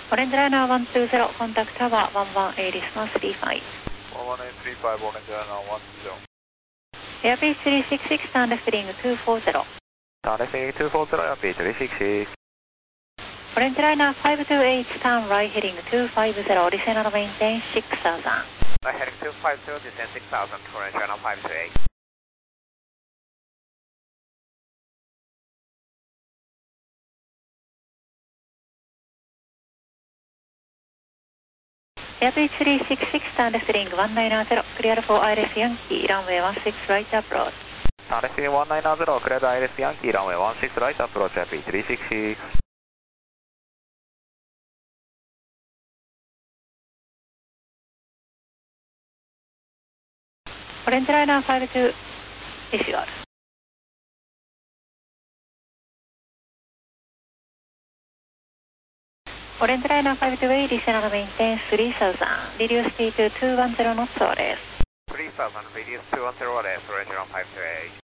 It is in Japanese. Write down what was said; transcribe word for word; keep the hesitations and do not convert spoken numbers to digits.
オレンジライナーワンツーゼロ、コンタクトタワーワンワンエーリスマスリーファイブ。 ワンワンエースリーファイブ、オレンジライナーワンツーゼロ。 エアピースリーシックスシックス、ターンレフティングツーフォーゼロ。 ターンレフティングツーフォーゼロ、エアピースリーシックスシックス。 オレンジライナーファイブツーエイト、ターンライヘディングツーファイブゼロ、リセナのメインテンシックスサウザン。 ライヘディングツーファイブゼロ、ディセンシックスサウザン、オレンジライナーファイブツーエイト。 エアピースリーシックスシックス、ターンレフティングワンナイナーゼロ、クリアルフォーアイレスヤンキー、ランウェイワンシックスライトアプローチ。 ターンレフティングワンナイナーゼロ、クリアルアイレスヤンキー、ランウェイワンシックスライトアプローチ、エアピースリーシックスシックス。 オレンジライナーファイブツー、ディシュアル。オレンジライナーファイブツーエイト、リセナのメインテンスリーサウザン、リデュース ティー トゥー ツーワンゼロノットです。 スリーサウザン、リデュースツーワンゼロです、オレンジライナーファイブツーエイト。